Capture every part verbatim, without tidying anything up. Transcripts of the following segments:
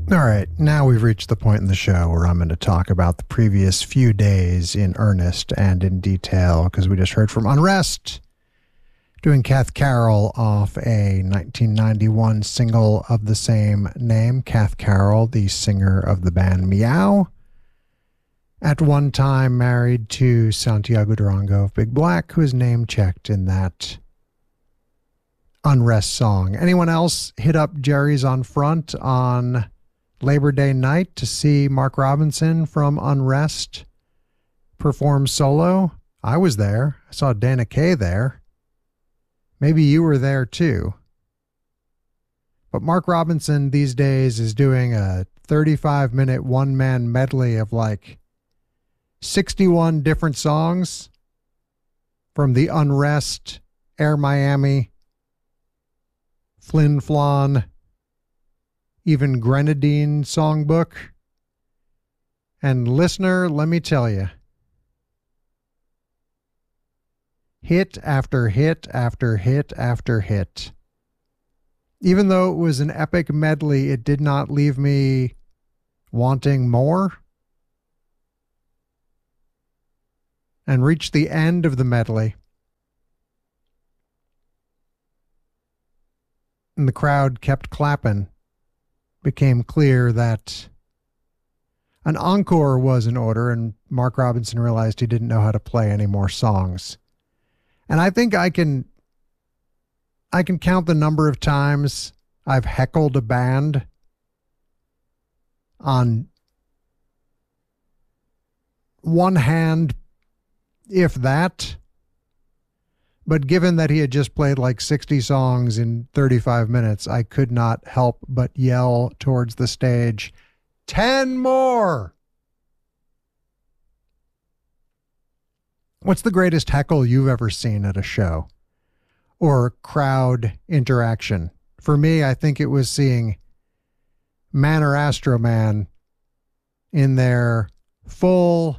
All right, now we've reached the point in the show where I'm going to talk about the previous few days in earnest and in detail, because we just heard from Unrest doing Kath Carroll off a nineteen ninety-one single of the same name. Kath Carroll, the singer of the band Meow, at one time married to Santiago Durango of Big Black, who is name checked in that Unrest song. Anyone else hit up Jerry's on Front on Labor Day night to see Mark Robinson from Unrest perform solo? I was there. I saw Dana Kaye there. Maybe you were there too. But Mark Robinson these days is doing a thirty-five minute one-man medley of like sixty-one different songs from the Unrest, Air Miami, Flin Flon, even Grenadine songbook. And listener, let me tell you, hit after hit after hit after hit. Even though it was an epic medley, it did not leave me wanting more. And reached the end of the medley, and the crowd kept clapping. Became clear that an encore was in order, and Mark Robinson realized he didn't know how to play any more songs. And I think I can I can count the number of times I've heckled a band on one hand, if that. But given that he had just played like sixty songs in thirty-five minutes, I could not help but yell towards the stage, ten more! What's the greatest heckle you've ever seen at a show? Or crowd interaction? For me, I think it was seeing Man or Astro Man in their full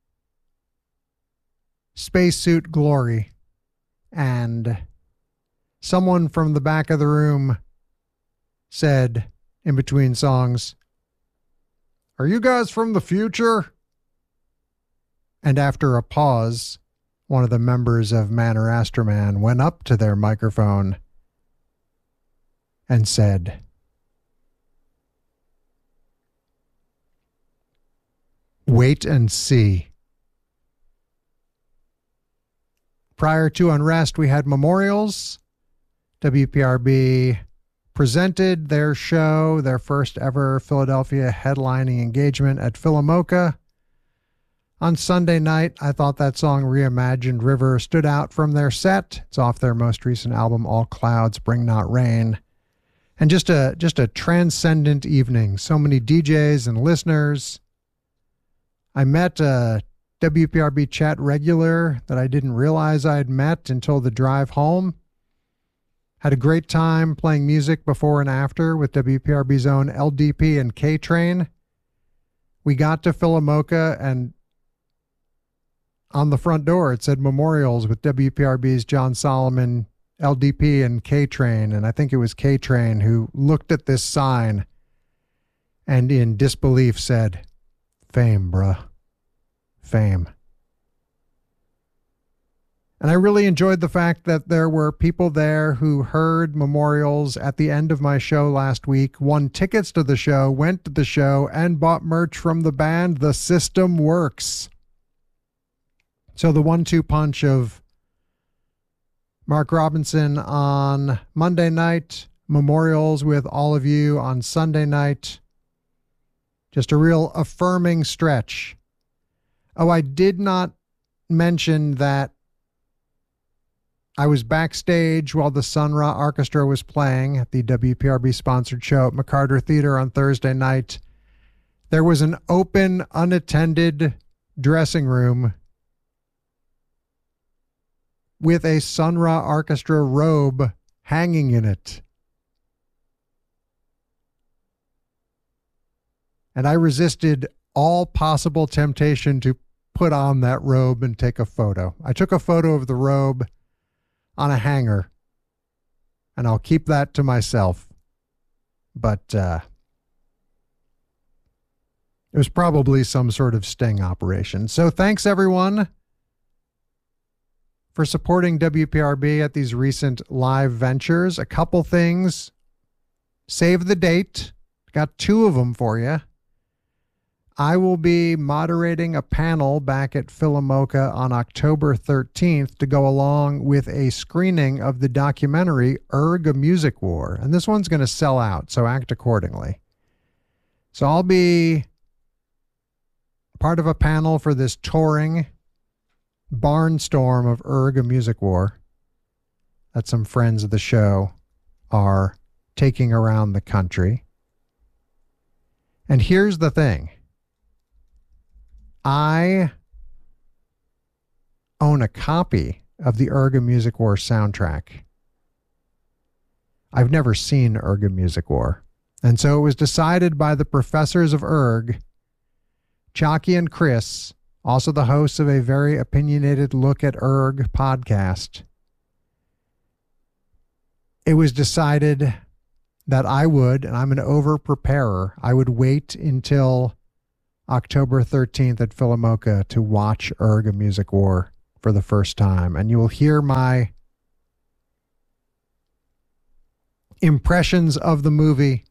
spacesuit glory, and someone from the back of the room said in between songs, "Are you guys from the future?" And after a pause, one of the members of Man or Astro Man went up to their microphone and said, "Wait and see." Prior to Unrest, we had Memorials. W P R B presented their show, their first ever Philadelphia headlining engagement at Philomoka. On Sunday night, I thought that song Reimagined River stood out from their set. It's off their most recent album, All Clouds Bring Not Rain. And just a just a transcendent evening. So many D Js and listeners. I met a W P R B chat regular that I didn't realize I had met until the drive home. Had a great time playing music before and after with W P R B's own L D P and K-Train. We got to Philomoka, and on the front door it said Memorials with W P R B's John Solomon, L D P, and K-Train. And I think it was K-Train who looked at this sign and in disbelief said, "Fame, bruh. Fame." And I really enjoyed the fact that there were people there who heard Memorials at the end of my show last week, won tickets to the show, went to the show, and bought merch from the band. The system works. So the one two punch of Mark Robinson on Monday night, Memorials with all of you on Sunday night. Just a real affirming stretch. Oh, I did not mention that I was backstage while the Sun Ra Orchestra was playing at the W P R B-sponsored show at McCarter Theater on Thursday night. There was an open, unattended dressing room with a Sun Ra Orchestra robe hanging in it. And I resisted all possible temptation to put on that robe and take a photo. I took a photo of the robe on a hanger, and I'll keep that to myself. But uh, It was probably some sort of sting operation. So thanks, everyone, for supporting W P R B at these recent live ventures. A couple things. Save the date. Got two of them for you. I will be moderating a panel back at Philomoka on October thirteenth to go along with a screening of the documentary Erg, A Music War. And this one's going to sell out, so act accordingly. So I'll be part of a panel for this touring barnstorm of Erg, A Music War that some friends of the show are taking around the country. And here's the thing. I own a copy of the Erg, A Music War soundtrack. I've never seen Erg, A Music War. And so it was decided by the professors of Erg, Chalky and Chris, also the hosts of a very opinionated Look at Erg podcast. It was decided that I would, and I'm an over-preparer, I would wait until October thirteenth at Philomoka to watch Erg, A Music War for the first time. And you will hear my impressions of the movie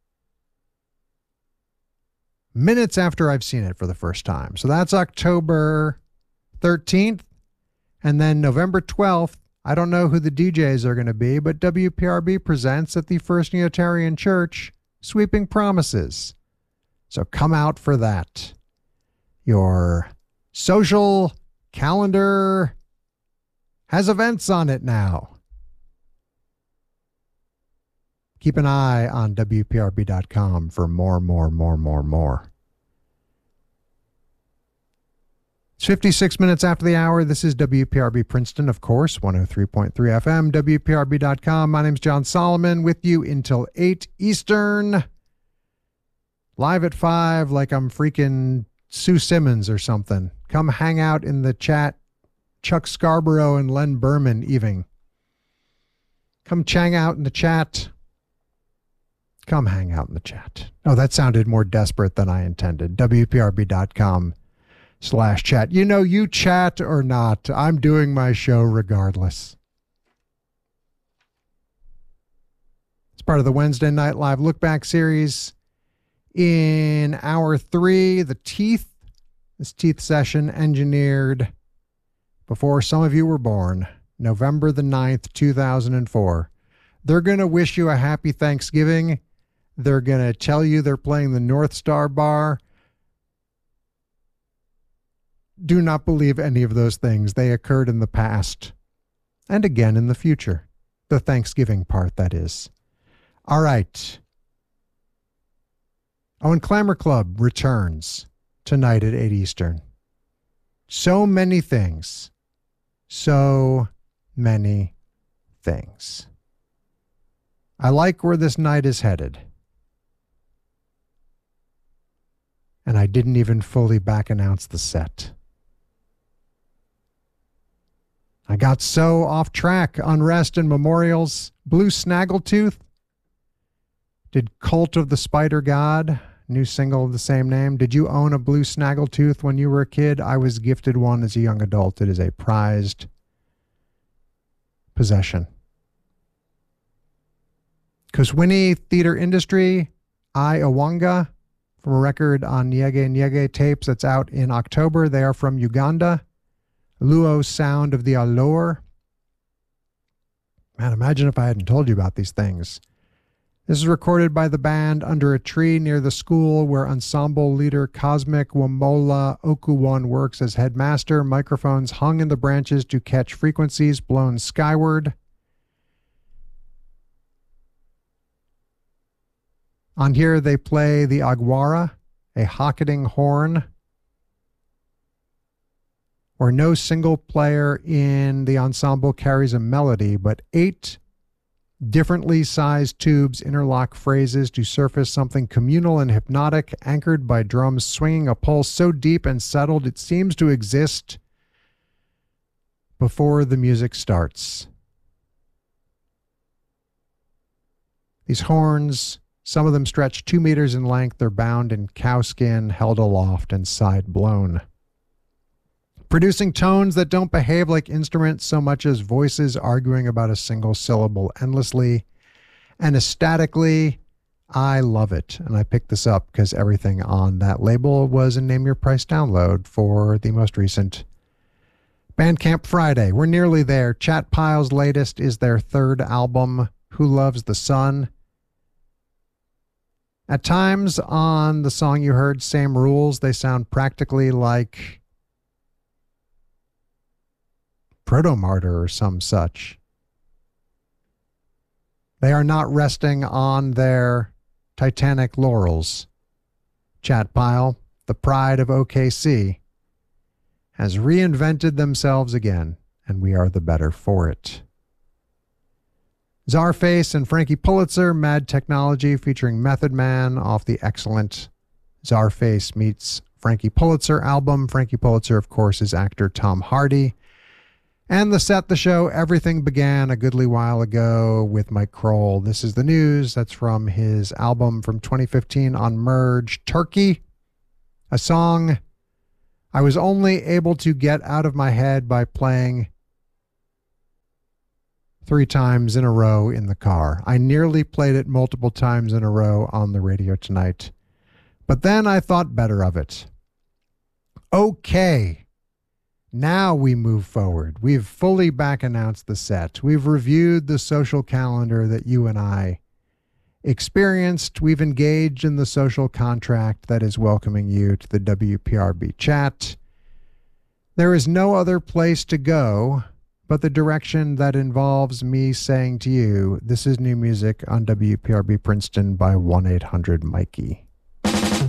minutes after I've seen it for the first time. So that's October thirteenth. And then November twelfth, I don't know who the D Js are going to be, but W P R B presents at the First Unitarian Church Sweeping Promises. So come out for that. Your social calendar has events on it now. Keep an eye on W P R B dot com for more, more, more, more, more. It's fifty-six minutes after the hour. This is W P R B Princeton, of course, one oh three point three F M, W P R B dot com. My name's John Solomon, with you until eight Eastern. Live at five, like I'm freaking Sue Simmons or something. Come hang out in the chat. Chuck Scarborough and Len Berman even. Come chang out in the chat. Come hang out in the chat. Oh, that sounded more desperate than I intended. W P R B dot com slash chat. You know, you chat or not, I'm doing my show regardless. It's part of the Wednesday Night Live Look Back series. In hour three, the teeth. This teeth session engineered before some of you were born, November the ninth, two thousand four. They're going to wish you a happy Thanksgiving. They're going to tell you they're playing the North Star Bar. Do not believe any of those things. They occurred in the past and again in the future. The Thanksgiving part, that is. All right. Oh, and Clamor Club returns tonight at eight Eastern. So many things. So many things. I like where this night is headed. And I didn't even fully back announce the set. I got so off track. Unrest and Memorials. Blue Snaggletooth. Did Cult of the Spider God. New single of the same name. Did you own a blue snaggletooth when you were a kid? I was gifted one as a young adult. It is a prized possession. Kuswini Theater Industry, I Awanga, from a record on Nyege Nyege tapes that's out in October. They are from Uganda. Luo Sound of the Allure. Man, imagine if I hadn't told you about these things. This is recorded by the band under a tree near the school where ensemble leader Cosmic Wamola Okuwon works as headmaster. Microphones hung in the branches to catch frequencies blown skyward. On here they play the agwara, a hocketing horn, where no single player in the ensemble carries a melody, but eight differently sized tubes interlock phrases to surface something communal and hypnotic, anchored by drums swinging a pulse so deep and settled it seems to exist before the music starts. These horns Some of them stretch two meters in length. They're bound in cowskin, held aloft, and side blown. Producing tones that don't behave like instruments so much as voices arguing about a single syllable endlessly and ecstatically. I love it. And I picked this up because everything on that label was a Name Your Price download for the most recent Bandcamp Friday. We're nearly there. Chat Pile's latest is their third album, Who Loves the Sun. At times on the song you heard, Same Rules, they sound practically like Proto-Martyr or some such. They are not resting on their Titanic laurels. Chat Pile, the pride of O K C, has reinvented themselves again, and we are the better for it. Czarface and Frankie Pulitzer, Mad Technology featuring Method Man off the excellent Czarface Meets Frankie Pulitzer album. Frankie Pulitzer, of course, is actor Tom Hardy. And the set, the show, Everything Began a Goodly While Ago with Mike Kroll. This is the news. That's from his album from twenty fifteen on Merge, Turkey. A song I was only able to get out of my head by playing three times in a row in the car. I nearly played it multiple times in a row on the radio tonight. But then I thought better of it. Okay. Now we move forward. We've fully back announced the set. We've reviewed the social calendar that you and I experienced. We've engaged in the social contract that is welcoming you to the W P R B chat. There is no other place to go but the direction that involves me saying to you, this is new music on W P R B Princeton by one eight hundred Mikey.